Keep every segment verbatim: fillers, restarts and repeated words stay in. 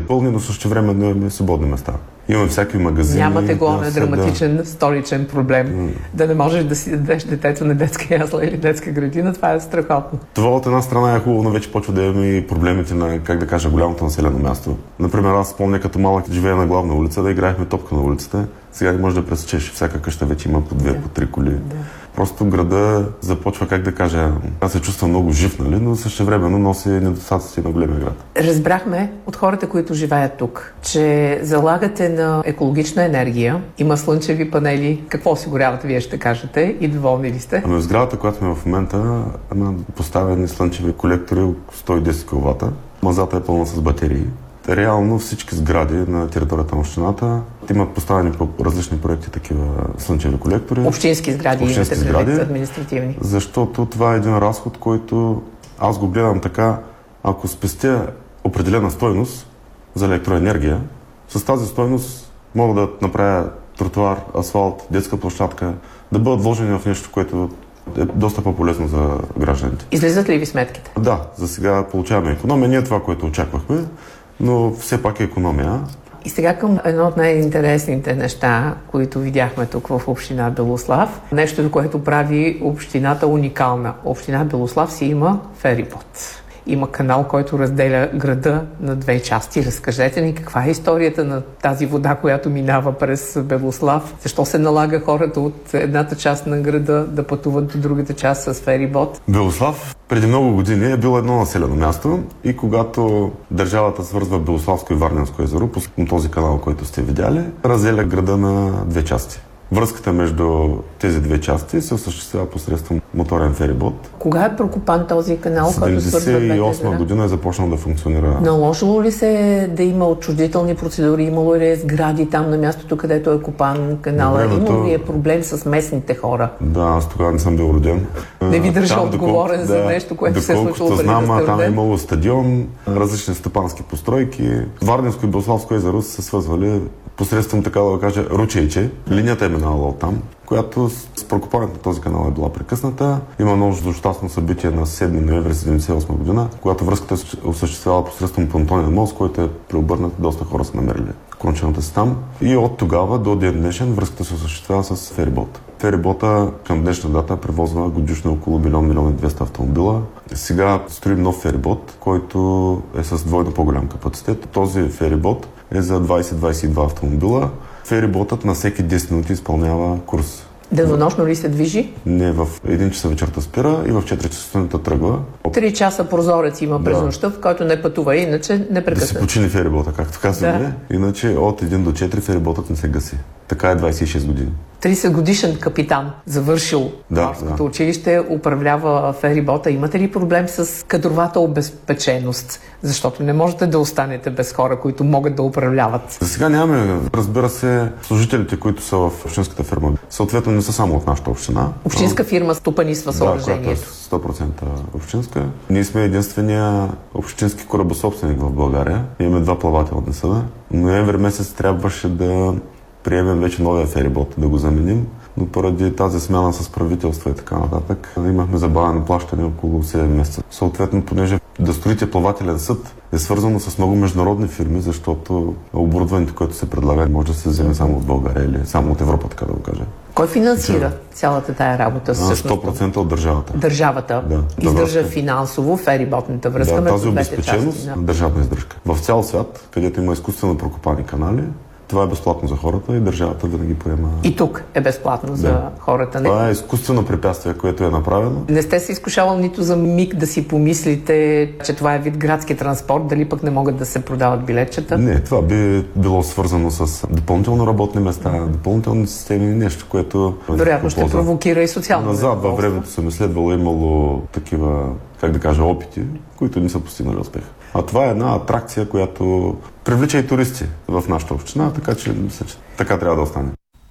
пълни, но също време да имаме свободни места. Имаме всякакви магазини. Нямате главен да, драматичен да. столичен проблем. Mm. Да не можеш да си дадеш детето на детска ясла или детска градина. Това е страхотно. Това от една страна е хубаво, но вече почва да имаме и проблемите на, как да кажа, голямото населено място. Например, аз спомня като малък живея на главна улица, да играехме топка на улицата. Сега не може да пресечеш. Всяка къща вече има по две, yeah. по три коли. Yeah. Просто града започва, как да кажа, аз се чувствам много жив, нали, но същевременно носи недостатъци на големия град. Разбрахме от хората, които живеят тук, че залагате на екологична енергия, има слънчеви панели. Какво осигурявате, вие ще кажете, и доволни ли сте? Ами в сградата, която сме в момента, има поставени слънчеви колектори сто и десет киловата. Мазата е пълна с батерии. Реално всички сгради на територията на общината имат поставени по различни проекти такива слънчеви колектори. Общински сгради, Общински имате сгради, административни. Защото това е един разход, който аз го гледам така, ако спестя определена стойност за електроенергия, с тази стойност мога да направя тротуар, асфалт, детска площадка, да бъдат вложени в нещо, което е доста по-полезно за гражданите. Излизат ли ви сметките? Да, за сега получаваме икономия. Не е това, което очаквахме, но все пак е икономия. И сега към едно от най-интересните неща, които видяхме тук в община Белослав. Нещо, което прави общината уникална. Община Белослав си има ферибот. Има канал, който разделя града на две части. Разкажете ни каква е историята на тази вода, която минава през Белослав. Защо се налага хората от едната част на града да пътуват до другата част с ферибот? Белослав преди много години е било едно населено място и когато държавата свързва Белославско и Варненско езеро по този канал, който сте видяли, разделя града на две части. Връзката между тези две части се осъществява посредством моторен ферибот. Кога е прокопан този канал, който свързва двете езера? седемдесет и осма година е започнал да функционира. Наложило ли се да има отчуждителни процедури? Имало ли е сгради там на мястото, където е копан канала? Времето... Имало ли е проблем с местните хора? Да, аз тогава не съм бил роден. Не ви държа отговорен да, за нещо, което се е случило преди знам, да сте там е роден? имало стадион, различни стопански постройки. Варненско и Белославско езеро се свързвали посредством, така да кажа, ручейче. Линията е минала оттам, която с прокопаването на този канал е била прекъсната. Има много злощастно събитие на седми ноември седемдесет и осма година, когато връзката се осъществява посредством понтонен мост, който е преобърнат, доста хора са намерили кончената си там. И от тогава до ден днешен връзката се осъществява с ферибот. Ферибота към днешна дата превозва годишно около милион, милион и двеста автомобила. Сега строим нов ферибот, който е с двойно по-голям капацитет. Този ферибот е за двайсет до двайсет и два автомобила. Фериботът на всеки десет минути изпълнява курс. Денонощно ли се движи? Не, в един часа вечерта спира и в четири часа сутринта тръгва. Три часа прозорец има през да. нощта, в който не пътува, иначе не прекъсва. Да се почини ферибота, както казваме. Да. Иначе от един до четири фериботът не се гаси. Така е двайсет и шест години. трийсет годишен капитан, завършил да, морското да. училище, управлява ферибота. Имате ли проблем с кадровата обезпеченост? Защото не можете да останете без хора, които могат да управляват. За сега нямаме. Разбира се, служителите, които са в общинската фирма, съответно не са само от нашата община. Общинска фирма стопанисва съоръжението. Да, която е сто процента общинска. Ние сме единствения общински корабособственик в България. Имаме два плавателни съда. Ноември месец трябваше да приемем вече новия ферибот, да го заменим, но поради тази смяна с правителство и така нататък имахме забавено плащане около седем месеца. Съответно, понеже да строите плавателен съд е свързано с много международни фирми, защото оборудването, което се предлага, може да се вземе само от България или само от Европа, така да го кажа. Кой финансира цялата тая работа? сто процента от държавата. Държавата да, издържа да, финансово фериботната връзка да, между двете части. тази обезпеченост на държавна издръжка. В цял свят, където има изкуствено прокопани канали, това е безплатно за хората и държавата винаги поема... И тук е безплатно да. за хората. Не? Това е изкуствено препятствие, което е направено. Не сте се изкушавал нито за миг да си помислите, че това е вид градски транспорт, дали пък не могат да се продават билетчета? Не, това би било свързано с допълнително работни места, mm-hmm. допълнителни системи, нещо, което... Вероятно ще провокира и социално. Назад във времето съм изследвало, имало такива, как да кажа, опити, които не са постигнали успех. А това е една атракция, която привлича и туристи в нашата община, така че мисля, че така трябва да остане.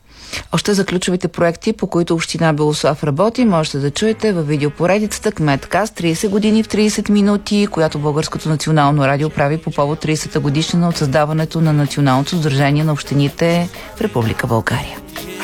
Още за ключовите проекти, по които община Белослав работи, можете да чуете във видеопоредицата Кметкаст трийсет години в трийсет минути, която Българското национално радио прави по повод трийсета годишнина от създаването на Националното сдружение на общините в Република България.